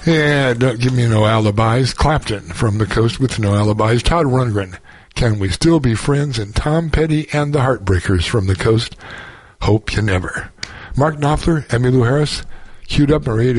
Yeah, Don't Give Me No Alibis. Clapton from the Coast with No Alibis. Todd Rundgren, Can We Still Be Friends? And Tom Petty and the Heartbreakers from the Coast, Hope You Never. Mark Knopfler, Emmylou Harris, queued up and ready to